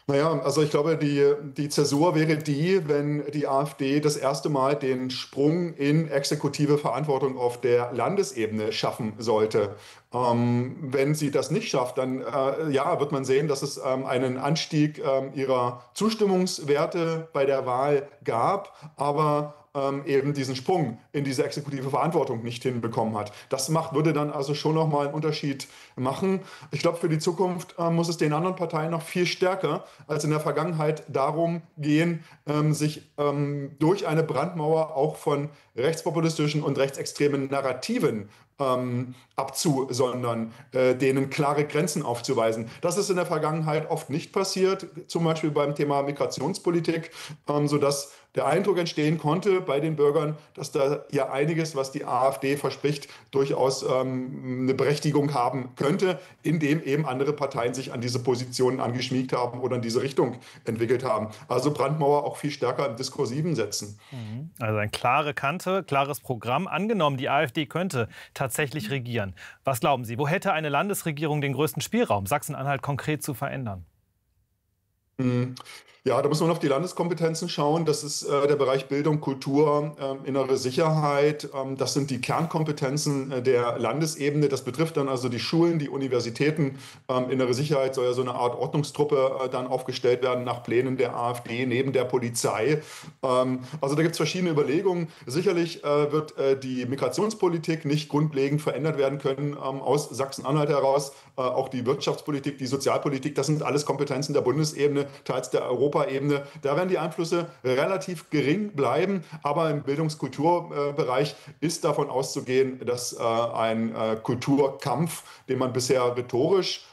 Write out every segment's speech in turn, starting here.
Naja, also ich glaube, die Zäsur wäre die, wenn die AfD das erste Mal den Sprung in exekutive Verantwortung auf der Landesebene schaffen sollte. Wenn sie das nicht schafft, dann ja, wird man sehen, dass es einen Anstieg ihrer Zustimmungswerte bei der Wahl gab, aber eben diesen Sprung in diese exekutive Verantwortung nicht hinbekommen hat. Würde dann also schon nochmal einen Unterschied machen. Ich glaube, für die Zukunft muss es den anderen Parteien noch viel stärker als in der Vergangenheit darum gehen, sich durch eine Brandmauer auch von rechtspopulistischen und rechtsextremen Narrativen abzusondern, denen klare Grenzen aufzuweisen. Das ist in der Vergangenheit oft nicht passiert, zum Beispiel beim Thema Migrationspolitik, sodass der Eindruck entstehen konnte bei den Bürgern, dass da ja einiges, was die AfD verspricht, durchaus eine Berechtigung haben könnte, indem eben andere Parteien sich an diese Positionen angeschmiegt haben oder in diese Richtung entwickelt haben. Also Brandmauer auch viel stärker im Diskursiven setzen. Also eine klare Kante, klares Programm. Angenommen, die AfD könnte tatsächlich regieren. Was glauben Sie, wo hätte eine Landesregierung den größten Spielraum, Sachsen-Anhalt konkret zu verändern? Mhm. Ja, da muss man auf die Landeskompetenzen schauen. Das ist der Bereich Bildung, Kultur, innere Sicherheit. Das sind die Kernkompetenzen der Landesebene. Das betrifft dann also die Schulen, die Universitäten. Innere Sicherheit soll ja so eine Art Ordnungstruppe dann aufgestellt werden nach Plänen der AfD neben der Polizei. Also da gibt es verschiedene Überlegungen. Sicherlich wird die Migrationspolitik nicht grundlegend verändert werden können aus Sachsen-Anhalt heraus. Auch die Wirtschaftspolitik, die Sozialpolitik, das sind alles Kompetenzen der Bundesebene, teils der Europaebene. Da werden die Einflüsse relativ gering bleiben, aber im Bildungskulturbereich ist davon auszugehen, dass ein Kulturkampf, den man bisher rhetorisch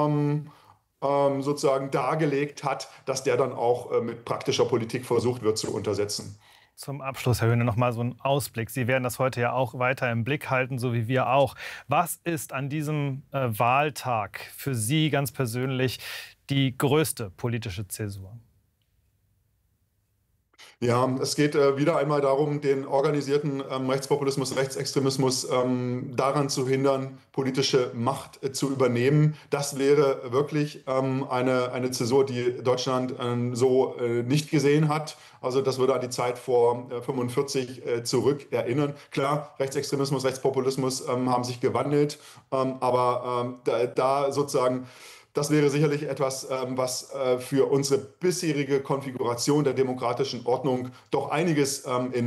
sozusagen dargelegt hat, dass der dann auch mit praktischer Politik versucht wird zu untersetzen. Zum Abschluss, Herr Höhne, noch mal so ein Ausblick. Sie werden das heute ja auch weiter im Blick halten, so wie wir auch. Was ist an diesem Wahltag für Sie ganz persönlich die größte politische Zäsur? Ja, es geht wieder einmal darum, den organisierten Rechtspopulismus, Rechtsextremismus daran zu hindern, politische Macht zu übernehmen. Das wäre wirklich eine Zäsur, die Deutschland so nicht gesehen hat. Also das würde an die Zeit vor 45 zurück erinnern. Klar, Rechtsextremismus, Rechtspopulismus haben sich gewandelt, aber da sozusagen das wäre sicherlich etwas, was für unsere bisherige Konfiguration der demokratischen Ordnung doch einiges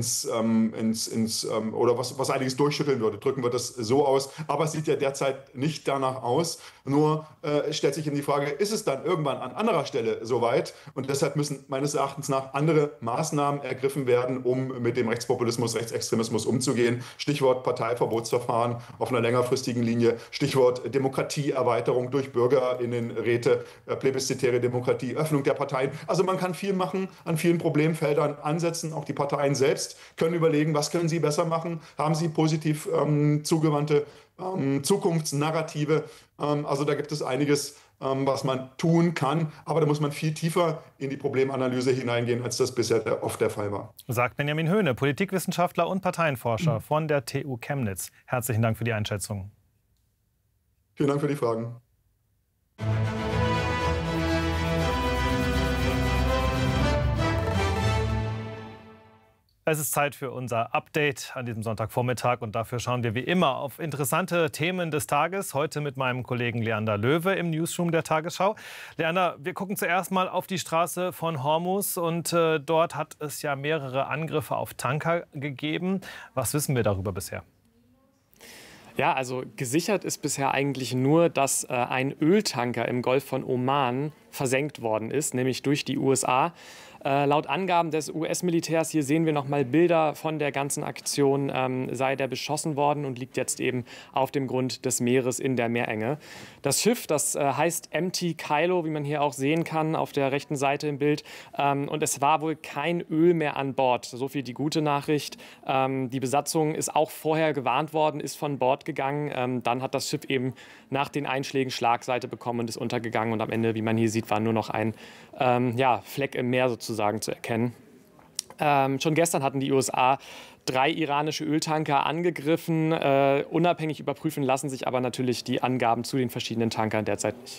oder was einiges durchschütteln würde. Drücken wir das so aus. Aber es sieht ja derzeit nicht danach aus. Nur stellt sich eben die Frage, ist es dann irgendwann an anderer Stelle soweit? Und deshalb müssen meines Erachtens nach andere Maßnahmen ergriffen werden, um mit dem Rechtspopulismus, Rechtsextremismus umzugehen. Stichwort Parteiverbotsverfahren auf einer längerfristigen Linie. Stichwort Demokratieerweiterung durch BürgerInnen. Räte, plebiszitäre Demokratie, Öffnung der Parteien. Also man kann viel machen, an vielen Problemfeldern ansetzen. Auch die Parteien selbst können überlegen, was können sie besser machen. Haben sie positiv zugewandte Zukunftsnarrative. Also da gibt es einiges, was man tun kann. Aber da muss man viel tiefer in die Problemanalyse hineingehen, als das bisher oft der Fall war. Sagt Benjamin Höhne, Politikwissenschaftler und Parteienforscher von der TU Chemnitz. Herzlichen Dank für die Einschätzung. Vielen Dank für die Fragen. Es ist Zeit für unser Update an diesem Sonntagvormittag und dafür schauen wir wie immer auf interessante Themen des Tages. Heute mit meinem Kollegen Leander Löwe im Newsroom der Tagesschau. Leander, wir gucken zuerst mal auf die Straße von Hormuz und dort hat es ja mehrere Angriffe auf Tanker gegeben. Was wissen wir darüber bisher? Ja, also gesichert ist bisher eigentlich nur, dass ein Öltanker im Golf von Oman versenkt worden ist, nämlich durch die USA. Laut Angaben des US-Militärs, hier sehen wir noch mal Bilder von der ganzen Aktion, sei der beschossen worden und liegt jetzt eben auf dem Grund des Meeres in der Meerenge. Das Schiff, das heißt MT Kylo, wie man hier auch sehen kann, auf der rechten Seite im Bild. Und es war wohl kein Öl mehr an Bord. So viel die gute Nachricht. Die Besatzung ist auch vorher gewarnt worden, ist von Bord gegangen. Dann hat das Schiff eben nach den Einschlägen Schlagseite bekommen und ist untergegangen. Und am Ende, wie man hier sieht, war nur noch ein Fleck im Meer sozusagen zu erkennen. Schon gestern hatten die USA 3 iranische Öltanker angegriffen. Unabhängig überprüfen lassen sich aber natürlich die Angaben zu den verschiedenen Tankern derzeit nicht.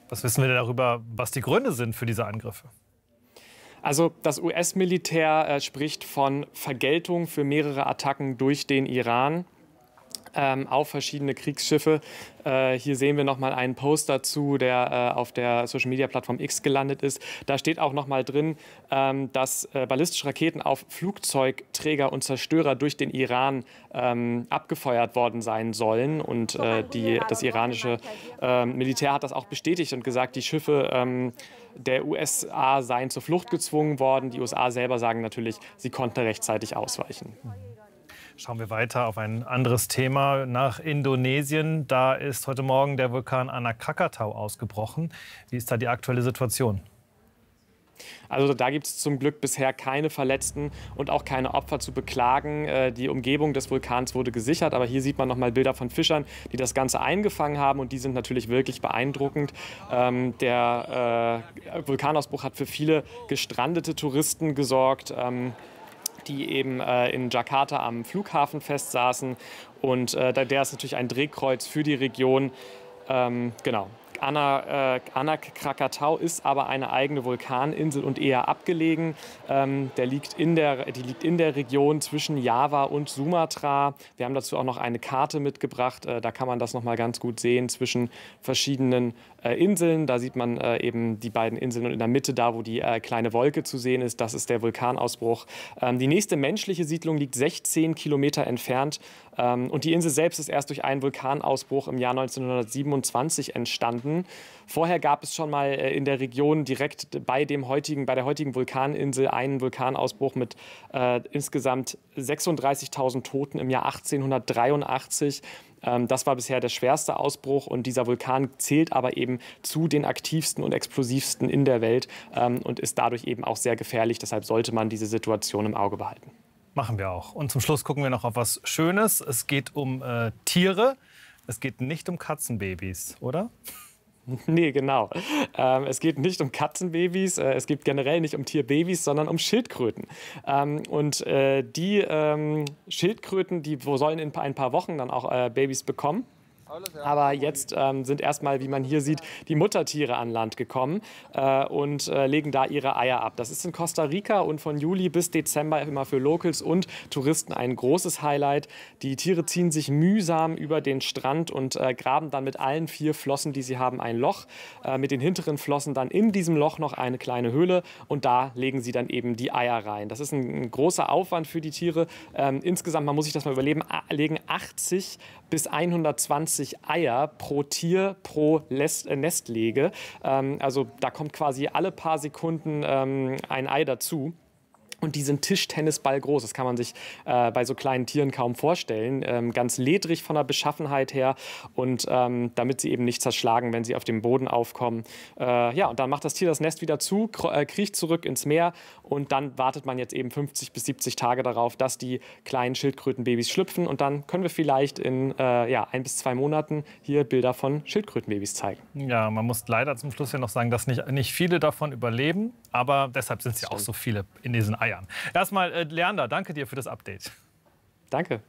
Was wissen wir denn darüber, was die Gründe sind für diese Angriffe? Also das US-Militär spricht von Vergeltung für mehrere Attacken durch den Iran auf verschiedene Kriegsschiffe. Hier sehen wir noch mal einen Post dazu, der auf der Social-Media-Plattform X gelandet ist. Da steht auch noch mal drin, dass ballistische Raketen auf Flugzeugträger und Zerstörer durch den Iran abgefeuert worden sein sollen. Und das iranische Militär hat das auch bestätigt und gesagt, die Schiffe der USA seien zur Flucht gezwungen worden. Die USA selber sagen natürlich, sie konnten rechtzeitig ausweichen. Schauen wir weiter auf ein anderes Thema, nach Indonesien. Da ist heute Morgen der Vulkan Anak Krakatau ausgebrochen. Wie ist da die aktuelle Situation? Also da gibt es zum Glück bisher keine Verletzten und auch keine Opfer zu beklagen. Die Umgebung des Vulkans wurde gesichert, aber hier sieht man noch mal Bilder von Fischern, die das Ganze eingefangen haben, und die sind natürlich wirklich beeindruckend. Der Vulkanausbruch hat für viele gestrandete Touristen gesorgt, die eben in Jakarta am Flughafen festsaßen. Und der ist natürlich ein Drehkreuz für die Region. Genau. Anak Krakatau ist aber eine eigene Vulkaninsel und eher abgelegen. Die liegt in der Region zwischen Java und Sumatra. Wir haben dazu auch noch eine Karte mitgebracht. Da kann man das noch mal ganz gut sehen zwischen verschiedenen Inseln. Da sieht man eben die beiden Inseln, und in der Mitte, da wo die kleine Wolke zu sehen ist, das ist der Vulkanausbruch. Die nächste menschliche Siedlung liegt 16 Kilometer entfernt. Und die Insel selbst ist erst durch einen Vulkanausbruch im Jahr 1927 entstanden. Vorher gab es schon mal in der Region direkt bei der heutigen Vulkaninsel einen Vulkanausbruch mit insgesamt 36.000 Toten im Jahr 1883. Das war bisher der schwerste Ausbruch, und dieser Vulkan zählt aber eben zu den aktivsten und explosivsten in der Welt und ist dadurch eben auch sehr gefährlich. Deshalb sollte man diese Situation im Auge behalten. Machen wir auch. Und zum Schluss gucken wir noch auf was Schönes. Es geht um Tiere. Es geht nicht um Katzenbabys, oder? Nee, genau. Es geht nicht um Katzenbabys, es geht generell nicht um Tierbabys, sondern um Schildkröten. Die Schildkröten, die sollen in ein paar Wochen dann auch Babys bekommen. Aber jetzt sind erstmal, wie man hier sieht, die Muttertiere an Land gekommen und legen da ihre Eier ab. Das ist in Costa Rica und von Juli bis Dezember immer für Locals und Touristen ein großes Highlight. Die Tiere ziehen sich mühsam über den Strand und graben dann mit allen 4 Flossen, die sie haben, ein Loch. Mit den hinteren Flossen dann in diesem Loch noch eine kleine Höhle, und da legen sie dann eben die Eier rein. Das ist ein großer Aufwand für die Tiere. Insgesamt, man muss sich das mal überlegen, legen 80 bis 120 Eier pro Tier pro Nestlege. Also da kommt quasi alle paar Sekunden ein Ei dazu. Und die sind Tischtennisball groß. Das kann man sich bei so kleinen Tieren kaum vorstellen. Ganz ledrig von der Beschaffenheit her, und damit sie eben nicht zerschlagen, wenn sie auf dem Boden aufkommen. Und dann macht das Tier das Nest wieder zu, kriecht zurück ins Meer, und dann wartet man jetzt eben 50 bis 70 Tage darauf, dass die kleinen Schildkrötenbabys schlüpfen, und dann können wir vielleicht in 1 bis 2 Monaten hier Bilder von Schildkrötenbabys zeigen. Ja, man muss leider zum Schluss ja noch sagen, dass nicht viele davon überleben, aber deshalb sind es ja auch so viele in diesen Eiern. Erstmal, Leander, danke dir für das Update. Danke.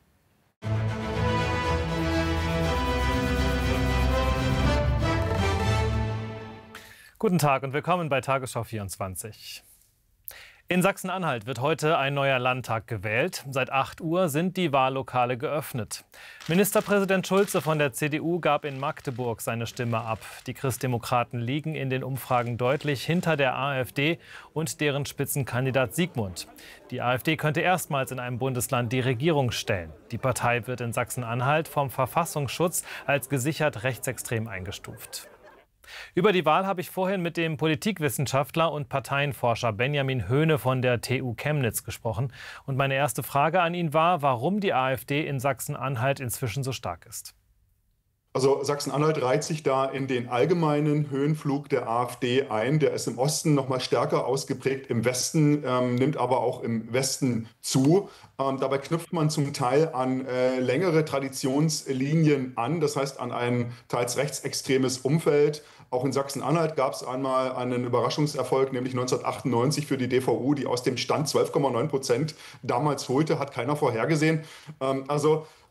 Guten Tag und willkommen bei Tagesschau 24. In Sachsen-Anhalt wird heute ein neuer Landtag gewählt. Seit 8 Uhr sind die Wahllokale geöffnet. Ministerpräsident Schulze von der CDU gab in Magdeburg seine Stimme ab. Die Christdemokraten liegen in den Umfragen deutlich hinter der AfD und deren Spitzenkandidat Siegmund. Die AfD könnte erstmals in einem Bundesland die Regierung stellen. Die Partei wird in Sachsen-Anhalt vom Verfassungsschutz als gesichert rechtsextrem eingestuft. Über die Wahl habe ich vorhin mit dem Politikwissenschaftler und Parteienforscher Benjamin Höhne von der TU Chemnitz gesprochen. Und meine erste Frage an ihn war, warum die AfD in Sachsen-Anhalt inzwischen so stark ist. Also Sachsen-Anhalt reiht sich da in den allgemeinen Höhenflug der AfD ein. Der ist im Osten noch mal stärker ausgeprägt, im Westen, nimmt aber auch im Westen zu. Dabei knüpft man zum Teil an längere Traditionslinien an, das heißt an ein teils rechtsextremes Umfeld. Auch in Sachsen-Anhalt gab es einmal einen Überraschungserfolg, nämlich 1998 für die DVU, die aus dem Stand 12,9% damals holte, hat keiner vorhergesehen.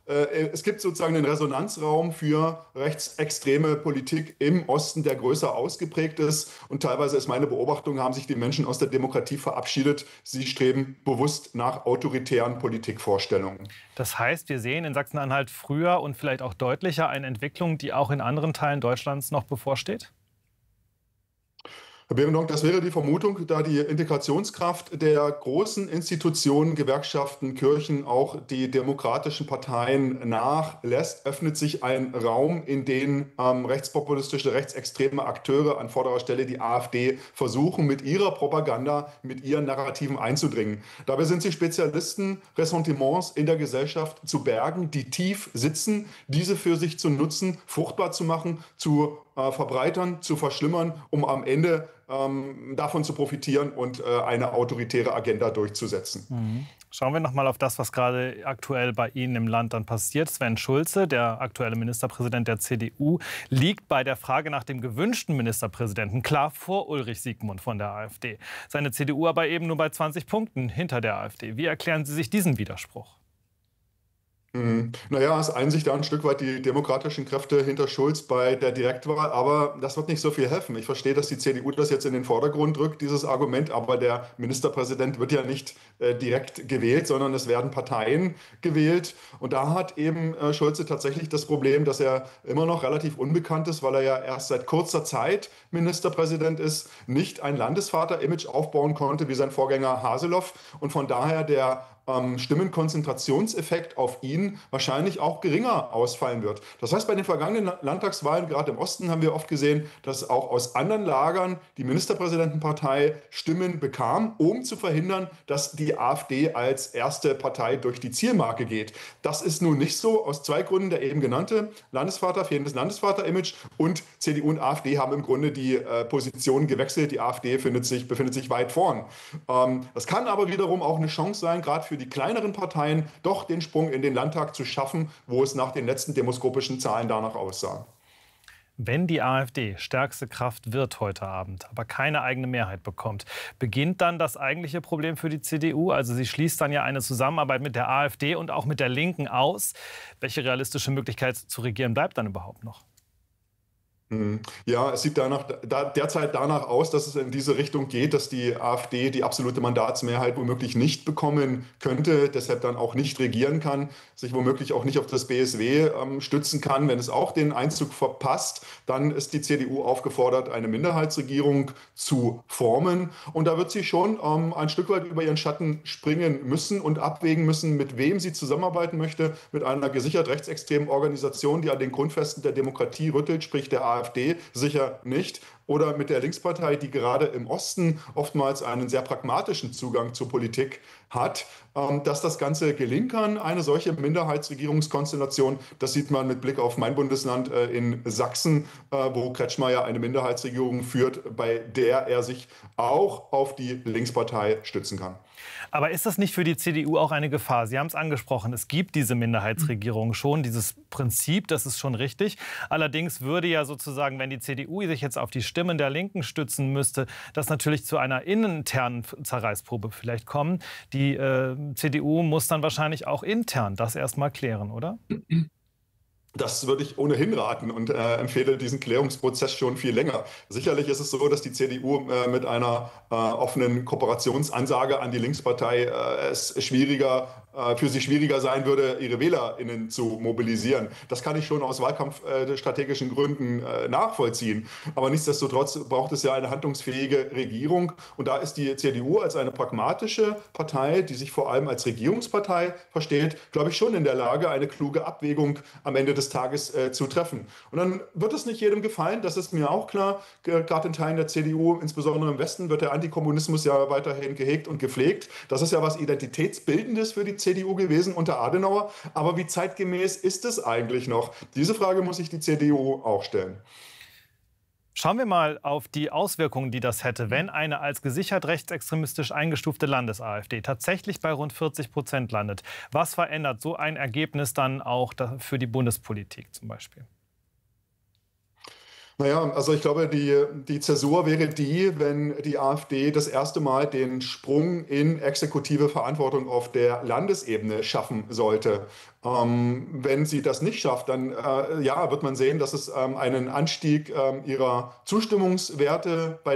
es gibt sozusagen einen Resonanzraum für rechtsextreme Politik im Osten, der größer ausgeprägt ist. Und teilweise ist meine Beobachtung, haben sich die Menschen aus der Demokratie verabschiedet. Sie streben bewusst nach autoritären Politikvorstellungen. Das heißt, wir sehen in Sachsen-Anhalt früher und vielleicht auch deutlicher eine Entwicklung, die auch in anderen Teilen Deutschlands noch bevorsteht? Herr Behrendonck, das wäre die Vermutung, da die Integrationskraft der großen Institutionen, Gewerkschaften, Kirchen, auch die demokratischen Parteien nachlässt, öffnet sich ein Raum, in den rechtspopulistische, rechtsextreme Akteure, an vorderer Stelle die AfD, versuchen, mit ihrer Propaganda, mit ihren Narrativen einzudringen. Dabei sind sie Spezialisten, Ressentiments in der Gesellschaft zu bergen, die tief sitzen, diese für sich zu nutzen, fruchtbar zu machen, zu verbreitern, zu verschlimmern, um am Ende davon zu profitieren und eine autoritäre Agenda durchzusetzen. Schauen wir noch mal auf das, was gerade aktuell bei Ihnen im Land dann passiert. Sven Schulze, der aktuelle Ministerpräsident der CDU, liegt bei der Frage nach dem gewünschten Ministerpräsidenten klar vor Ulrich Siegmund von der AfD. Seine CDU aber eben nur bei 20 Punkten hinter der AfD. Wie erklären Sie sich diesen Widerspruch? Naja, es einen sich da ein Stück weit die demokratischen Kräfte hinter Schulz bei der Direktwahl, aber das wird nicht so viel helfen. Ich verstehe, dass die CDU das jetzt in den Vordergrund rückt, dieses Argument, aber der Ministerpräsident wird ja nicht direkt gewählt, sondern es werden Parteien gewählt. Und da hat eben Schulze tatsächlich das Problem, dass er immer noch relativ unbekannt ist, weil er ja erst seit kurzer Zeit Ministerpräsident ist, nicht ein Landesvater-Image aufbauen konnte wie sein Vorgänger Haseloff und von daher der Stimmenkonzentrationseffekt auf ihn wahrscheinlich auch geringer ausfallen wird. Das heißt, bei den vergangenen Landtagswahlen, gerade im Osten, haben wir oft gesehen, dass auch aus anderen Lagern die Ministerpräsidentenpartei Stimmen bekam, um zu verhindern, dass die AfD als erste Partei durch die Zielmarke geht. Das ist nun nicht so, aus zwei Gründen. Der eben genannte Landesvater, fehlendes Landesvater-Image und CDU und AfD haben im Grunde die Position gewechselt. Die AfD befindet sich weit vorn. Das kann aber wiederum auch eine Chance sein, gerade für die kleineren Parteien doch den Sprung in den Landtag zu schaffen, wo es nach den letzten demoskopischen Zahlen danach aussah. Wenn die AfD stärkste Kraft wird heute Abend, aber keine eigene Mehrheit bekommt, beginnt dann das eigentliche Problem für die CDU? Also sie schließt dann ja eine Zusammenarbeit mit der AfD und auch mit der Linken aus. Welche realistische Möglichkeit zu regieren bleibt dann überhaupt noch? Ja, es sieht derzeit danach aus, dass es in diese Richtung geht, dass die AfD die absolute Mandatsmehrheit womöglich nicht bekommen könnte, deshalb dann auch nicht regieren kann, sich womöglich auch nicht auf das BSW stützen kann. Wenn es auch den Einzug verpasst, dann ist die CDU aufgefordert, eine Minderheitsregierung zu formen. Und da wird sie schon ein Stück weit über ihren Schatten springen müssen und abwägen müssen, mit wem sie zusammenarbeiten möchte, mit einer gesichert rechtsextremen Organisation, die an den Grundfesten der Demokratie rüttelt, sprich der AfD sicher nicht, oder mit der Linkspartei, die gerade im Osten oftmals einen sehr pragmatischen Zugang zur Politik hat. Dass das Ganze gelingen kann, eine solche Minderheitsregierungskonstellation, das sieht man mit Blick auf mein Bundesland in Sachsen, wo Kretschmer ja eine Minderheitsregierung führt, bei der er sich auch auf die Linkspartei stützen kann. Aber ist das nicht für die CDU auch eine Gefahr? Sie haben es angesprochen, es gibt diese Minderheitsregierung schon, dieses Prinzip, das ist schon richtig. Allerdings würde ja sozusagen, wenn die CDU sich jetzt auf die Stimmen der Linken stützen müsste, das natürlich zu einer internen Zerreißprobe vielleicht kommen. Die CDU muss dann wahrscheinlich auch intern das erst mal klären, oder? Das würde ich ohnehin raten und empfehle diesen Klärungsprozess schon viel länger. Sicherlich ist es so, dass die CDU mit einer offenen Kooperationsansage an die Linkspartei es für sie schwieriger sein würde, ihre WählerInnen zu mobilisieren. Das kann ich schon aus wahlkampfstrategischen Gründen nachvollziehen. Aber nichtsdestotrotz braucht es ja eine handlungsfähige Regierung. Und da ist die CDU als eine pragmatische Partei, die sich vor allem als Regierungspartei versteht, glaube ich, schon in der Lage, eine kluge Abwägung am Ende des Tages zu treffen. Und dann wird es nicht jedem gefallen, das ist mir auch klar. Gerade in Teilen der CDU, insbesondere im Westen, wird der Antikommunismus ja weiterhin gehegt und gepflegt. Das ist ja was Identitätsbildendes für die CDU gewesen unter Adenauer. Aber wie zeitgemäß ist es eigentlich noch? Diese Frage muss sich die CDU auch stellen. Schauen wir mal auf die Auswirkungen, die das hätte, wenn eine als gesichert rechtsextremistisch eingestufte Landes-AfD tatsächlich bei rund 40% landet. Was verändert so ein Ergebnis dann auch für die Bundespolitik zum Beispiel? Naja, also ich glaube, die Zäsur wäre die, wenn die AfD das erste Mal den Sprung in exekutive Verantwortung auf der Landesebene schaffen sollte. Wenn sie das nicht schafft, dann ja, wird man sehen, dass es einen Anstieg ihrer Zustimmungswerte bei